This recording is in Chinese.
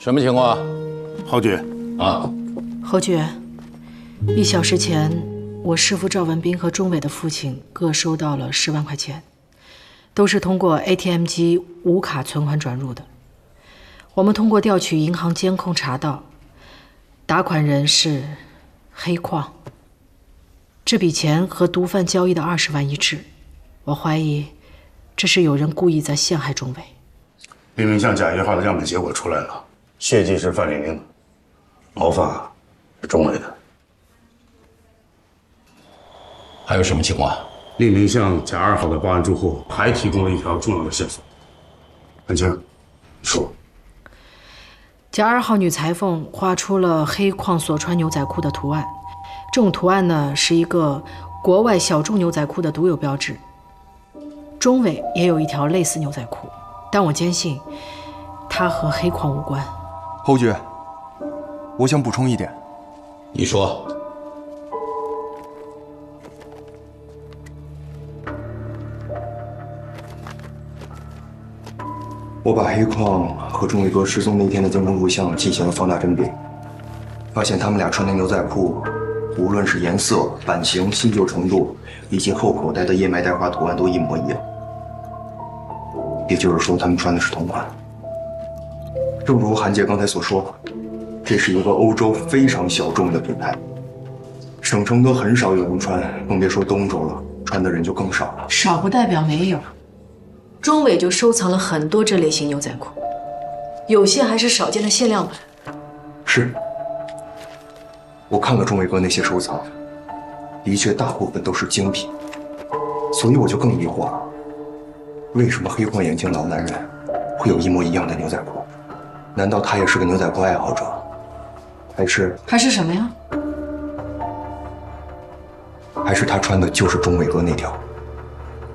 什么情况？ 侯局啊， 侯局，1小时前，我师父赵文斌和钟伟的父亲各收到了10万块钱，都是通过 ATM 机无卡存款转入的。我们通过调取银行监控查到，打款人是黑矿。这笔钱和毒贩交易的20万一致，我怀疑这是有人故意在陷害钟伟。 李明向甲1号的样本结果出来了，血迹是范玲玲的，毛发是钟伟的。 还有什么情况？ 李明向甲2号的报案住户还提供了一条重要的线索。安青，说。 甲2号女裁缝画出了黑矿所穿牛仔裤的图案，这种图案呢是一个国外小众牛仔裤的独有标志。钟伟也有一条类似牛仔裤，但我坚信它和黑矿无关。 侯局，我想补充一点。 你说。 我把黑矿和钟伟哥失踪那天的监控录像进行了放大甄别，发现他们俩穿的牛仔裤，无论是颜色、版型、新旧程度，以及后口袋的叶脉带花图案都一模一样。也就是说，他们穿的是同款。正如韩姐刚才所说，这是一个欧洲非常小众的品牌，省城都很少有人穿，更别说东周了，穿的人就更少了。 少不代表没有。钟伟就收藏了很多这类型牛仔裤，有些还是少见的限量版。 是，我看了钟伟哥那些收藏，的确大部分都是精品，所以我就更疑惑了，为什么黑框眼镜老男人会有一模一样的牛仔裤？难道他也是个牛仔裤爱好者？还是什么呀？ 还是他穿的就是钟伟哥那条？